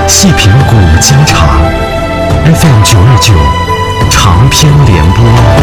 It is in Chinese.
细品古今茶 FM 929长篇联播。